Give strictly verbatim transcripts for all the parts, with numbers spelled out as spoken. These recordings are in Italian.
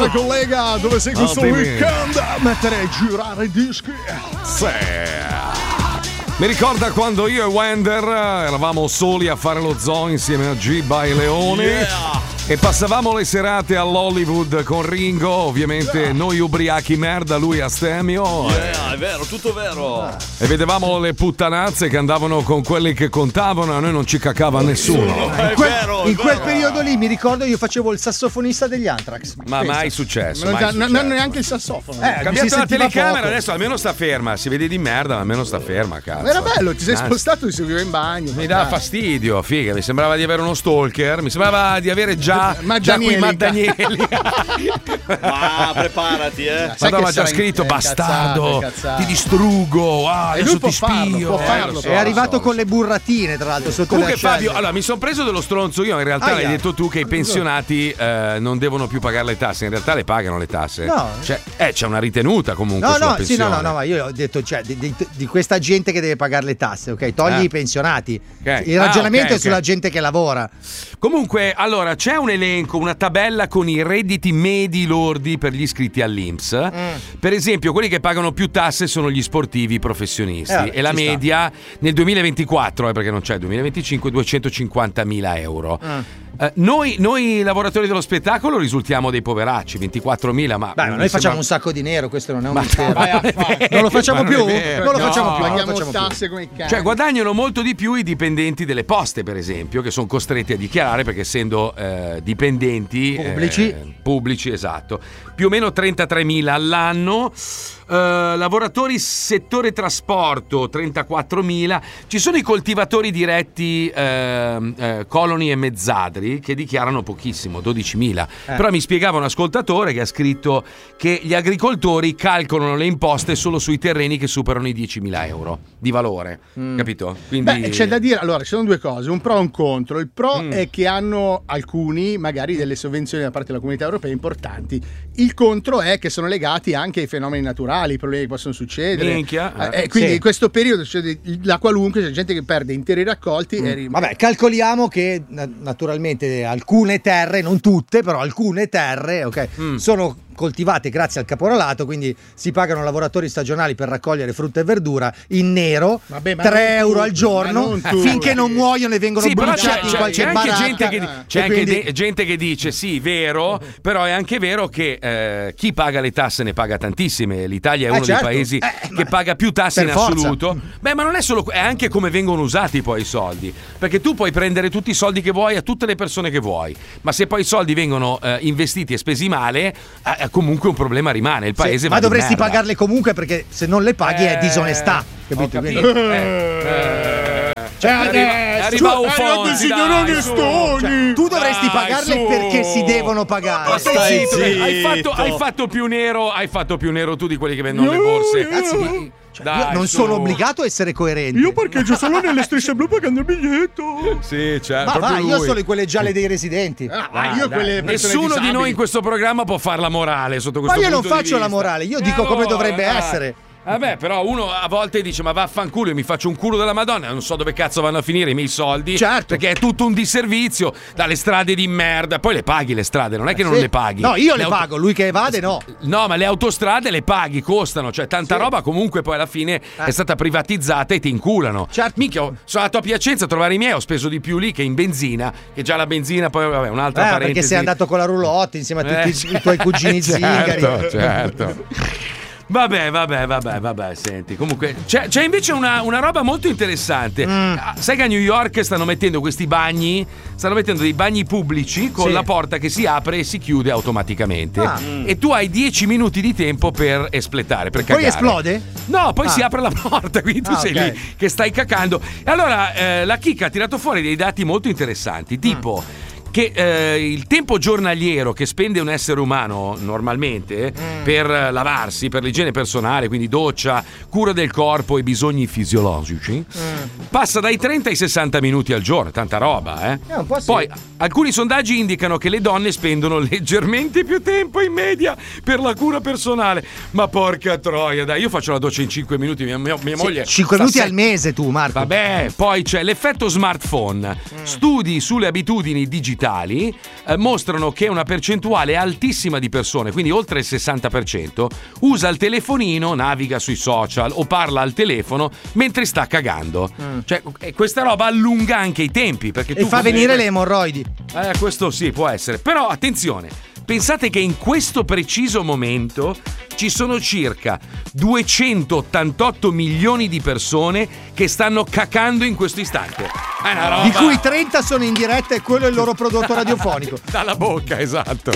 Dove collega, dove sei questo Ottimi. weekend a mettere e girare i dischi? Sì. Mi ricorda quando io e Wender eravamo soli a fare lo zoo insieme a G-By Leone. Yeah. E passavamo le serate all'Hollywood con Ringo, ovviamente yeah. noi ubriachi merda, lui astemio. Yeah, è vero, tutto vero. E vedevamo le puttanazze che andavano con quelli che contavano, a noi non ci cacava nessuno. È In quel, vero, è in quel vero. periodo lì mi ricordo io facevo il sassofonista degli Anthrax. Ma Pensa. mai successo. Non, mai non, successo. non neanche il sassofono. Eh, Ha mi si cambiato la sentiva telecamera, poco. adesso almeno sta ferma. Si vede di merda, ma almeno sta ferma, cazzo. Ma era bello, ti sei Anzi, spostato, ti seguiva in bagno. Mi dà fastidio, figa, mi sembrava di avere uno stalker, mi sembrava di avere già, già quei Maddanieli. Ma preparati, eh. Sai Madonna, che ha già sarà scritto in- bastardo, cazzate, cazzate. ti distruggo, ah, E adesso lui può ti farlo, spio. può Eh, farlo, lo so, È arrivato lo so, con lo le burratine, tra l'altro, sotto Comunque le ascelle. Fabio, allora mi sono preso dello stronzo io, in realtà Aia. l'hai detto tu che i pensionati eh, non devono più pagare le tasse, in realtà le pagano le tasse. No. Cioè, eh, c'è una ritenuta comunque No, sulla no, sì, pensione. no, no, no, ma io ho detto, cioè, di, di- di questa gente che deve pagare le tasse, ok? Togli Eh. i pensionati. Ok. Il Ah, ragionamento ok, è sulla ok. gente che lavora. Comunque, allora, c'è un elenco, una tabella con i redditi medi lordi per gli iscritti all'I N P S. Per esempio, quelli che pagano più tasse sono gli sportivi professionisti. Eh, e la ci sta. media nel duemilaventiquattro, eh, perché non c'è duemilaventicinque, duecentocinquantamila euro. Eh, noi, noi lavoratori dello spettacolo risultiamo dei poveracci, ventiquattromila, ma Beh, ma mi noi sembra- facciamo un sacco di nero, questo non è un Ma mistero. vai a fare. Non lo facciamo Ma non più? è vero. Non lo No, facciamo più, non lo Paghiamo facciamo più. tasse come i cani. Cioè guadagnano molto di più i dipendenti delle poste, per esempio, che sono costretti a dichiarare perché essendo eh, dipendenti Pubblici. eh, pubblici, esatto, più o meno trentatremila all'anno. Eh, lavoratori settore trasporto trentaquattromila. Ci sono i coltivatori diretti eh, eh, coloni e mezzadri che dichiarano pochissimo, dodicimila. Eh. Però mi spiegava un ascoltatore che ha scritto che gli agricoltori calcolano le imposte solo sui terreni che superano i diecimila euro di valore, capito? Quindi Beh, c'è da dire, allora, ci sono due cose, un pro e un contro. Il pro Mm. è che hanno alcuni magari delle sovvenzioni da parte della comunità europea importanti. Il contro è che sono legati anche ai fenomeni naturali, i problemi che possono succedere. Minchia, Eh, eh. eh, quindi Sì. in questo periodo succede la qualunque, c'è gente che perde interi raccolti e rim- Vabbè, calcoliamo che na- naturalmente alcune terre, non tutte, però alcune terre, ok, Mm. sono coltivate grazie al caporalato, quindi si pagano lavoratori stagionali per raccogliere frutta e verdura in nero, Vabbè, ma tre non euro tutti, al giorno, ma non tutti. finché non muoiono e vengono Sì, però c'è, bruciati in c'è- qualche c'è anche, baracca. gente che, c'è E anche quindi- de- gente che dice sì, vero, però è anche vero che eh, chi paga le tasse ne paga tantissime. L'Italia è Eh, uno certo. dei paesi Eh, che ma- paga più tasse per in forza. assoluto. Beh, ma non è solo, è anche come vengono usati poi i soldi, perché tu puoi prendere tutti i soldi che vuoi a tutte le persone che vuoi, ma se poi i soldi vengono eh, investiti e spesi male, eh, comunque un problema rimane. Il Sì, paese va ma di dovresti merda. pagarle comunque, perché se non le paghi è Eh, disonestà, ho capito? capito. Quindi- Eh, eh. Cioè, Arriva- adesso, arriva arriva Fonzi, il signor dai, Onestoni. su, cioè, Tu dovresti dai, pagarle su. perché si devono pagare. Ma stai Stai zitto, che hai zitto. fatto, hai fatto più nero, hai fatto più nero tu di quelli che vendono le borse. Cazzi, cioè, Dai, io non su. sono obbligato a essere coerente. Io parcheggio solo nelle strisce blu pagando il biglietto. Sì, certo. Ma proprio va, io lui. solo in quelle gialle dei residenti. Ah, Dai, io dai. quelle persone Nessuno di disabili. noi in questo programma può fare la morale sotto Ma questo io non punto di faccio la vista. morale, io E dico come allora, dovrebbe dai. essere. Vabbè, però uno a volte dice: ma vaffanculo, io mi faccio un culo della Madonna, non so dove cazzo vanno a finire i miei soldi. Certo. Perché è tutto un disservizio, dalle strade di merda. Poi le paghi le strade, non è che non Sì. le paghi. No, io le, auto- pago, lui che evade no. No, ma le autostrade le paghi, costano, cioè tanta Sì. roba comunque poi alla fine è stata privatizzata e ti inculano. Certo. Minchia, ho- sono andato a Piacenza a trovare i miei, ho speso di più lì che in benzina, che già la benzina poi vabbè, un'altra Eh, parentesi. perché sei andato con la roulotte insieme a tutti Eh, i tuoi cugini zingari. certo, certo. Vabbè, vabbè, vabbè, vabbè, senti. Comunque, c'è, c'è invece una, una roba molto interessante. Ah, Sai che a New York stanno mettendo questi bagni, stanno mettendo dei bagni pubblici con Sì. la porta che si apre e si chiude automaticamente. Ah. E tu hai dieci minuti di tempo per espletare, per Poi cagare. esplode? No, poi Ah. si apre la porta, quindi tu Ah, sei ok. lì che stai cacando. E allora eh, la chicca ha tirato fuori dei dati molto interessanti, tipo che eh, il tempo giornaliero che spende un essere umano normalmente per lavarsi, per l'igiene personale, quindi doccia, cura del corpo e bisogni fisiologici, passa dai trenta ai sessanta minuti al giorno, tanta roba, eh? Eh, un po' sì. Poi alcuni sondaggi indicano che le donne spendono leggermente più tempo in media per la cura personale. Ma porca troia, dai, io faccio la doccia in cinque minuti, mia, mia, mia moglie cinque sta minuti se- al mese tu, Marco. Vabbè, poi c'è l'effetto smartphone, studi sulle abitudini digitali occidentali eh, mostrano che una percentuale altissima di persone, quindi oltre il sessanta per cento, usa il telefonino, naviga sui social o parla al telefono mentre sta cagando. Mm. Cioè, questa roba allunga anche i tempi. Perché e tu fa venire le emorroidi. Eh, questo sì, può essere. Però attenzione, pensate che in questo preciso momento ci sono circa duecentottantotto milioni di persone che stanno cacando in questo istante. È una roba... Di cui trenta sono in diretta e quello è il loro prodotto radiofonico. Dalla bocca, esatto.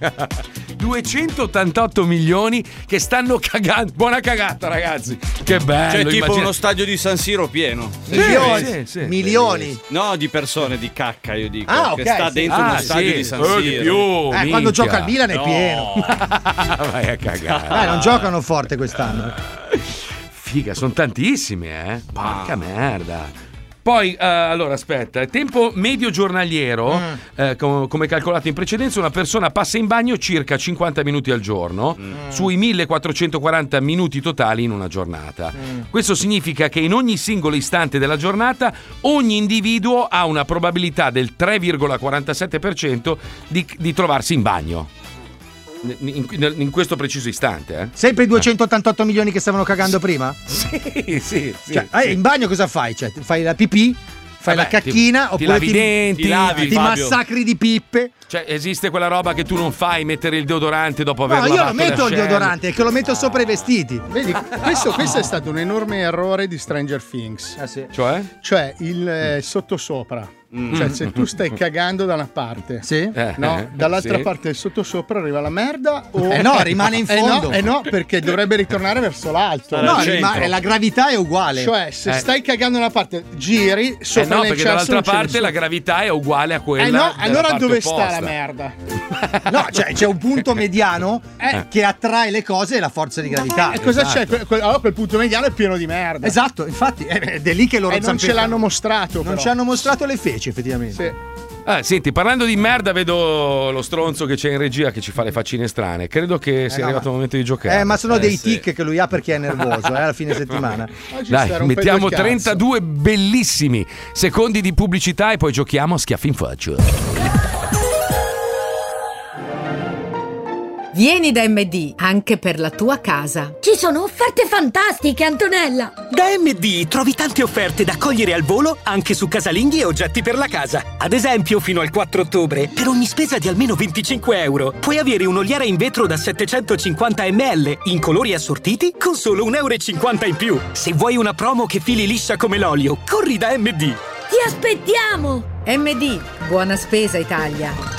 duecentottantotto milioni che stanno cagando. Buona cagata, ragazzi. Che bello. Cioè, tipo immagina... uno stadio di San Siro pieno. Sì, milioni. Sì, sì. Milioni. No, di persone, di cacca, io dico. Ah, che okay, sta sì. dentro ah, uno stadio sì. di San Oh, Siro. di più, eh, quando gioca il Milan è no. pieno. Vai a cagare. Eh, non giocano forte quest'anno. Figa, sono tantissime, eh. Porca merda. Poi, eh, allora, aspetta, tempo medio giornaliero, mm. eh, com- come calcolato in precedenza, una persona passa in bagno circa cinquanta minuti al giorno, mm. sui millequattrocentoquaranta minuti totali in una giornata. Mm. Questo significa che in ogni singolo istante della giornata ogni individuo ha una probabilità del tre virgola quarantasette per cento di, di trovarsi in bagno. In, in, in questo preciso istante, eh? Sempre i duecentottantotto milioni che stavano cagando prima? Sì, sì, sì. Cioè, sì. in bagno cosa fai? Cioè, fai la pipì? Fai Vabbè, la cacchina? ti, oppure ti lavi i denti, ti lavi, ti Fabio. massacri di pippe? Cioè, esiste quella roba che tu non fai, mettere il deodorante dopo aver No, io lavato lo metto le il ascelle. deodorante, è che lo metto sopra i vestiti. Vedi, questo, questo è stato un enorme errore di Stranger Things. Ah, sì. Cioè? Cioè il eh, sottosopra. Mm. Cioè, se tu stai cagando da una parte, Sì? Eh, no, eh, dall'altra sì. parte del sottosopra arriva la merda o... Eh no, rimane in Eh no, fondo. eh no, perché dovrebbe ritornare verso l'alto. Al No, centro. rimane- la gravità è uguale. Cioè, se Eh. stai cagando da una parte, giri Eh sopra no, le perché cesso, dall'altra non c'è parte nessuno. la gravità è uguale a quella Eh no, della allora parte dove opposta. sta la merda? No, cioè c'è un punto mediano Eh. che attrae le cose e la forza di gravità. E cosa Esatto. c'è? Que- que- allora quel punto mediano è pieno di merda. Esatto, infatti è ed è lì che loro E non ce zampetano. l'hanno mostrato. Non però. ci hanno mostrato le feci, effettivamente. Sì. Ah, senti, parlando di merda, vedo lo stronzo che c'è in regia che ci fa le faccine strane. Credo che sia no, arrivato ma- il momento di giocare. Eh, ma sono Eh, dei sì. tic che lui ha perché è nervoso, eh, alla fine settimana. Oggi Dai, sta rompendo mettiamo il cazzo. trentadue bellissimi secondi di pubblicità e poi giochiamo a schiaffi in faccia. Vieni da M D anche per la tua casa. Ci sono offerte fantastiche, Antonella! Da M D trovi tante offerte da cogliere al volo anche su casalinghi e oggetti per la casa. Ad esempio, fino al quattro ottobre, per ogni spesa di almeno venticinque euro, puoi avere un'oliera in vetro da settecentocinquanta millilitri in colori assortiti con solo un euro e cinquanta in più. Se vuoi una promo che fili liscia come l'olio, corri da M D. Ti aspettiamo! M D, buona spesa Italia.